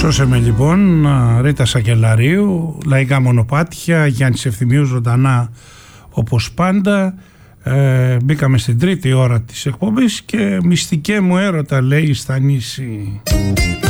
Σώσε με λοιπόν, Ρίτα Σακελαρίου, Λαϊκά Μονοπάτια, Γιάννης Ευθυμίου ζωντανά όπως πάντα. Μπήκαμε στην τρίτη ώρα της εκπομπής και μυστικέ μου έρωτα λέει στα νήσι.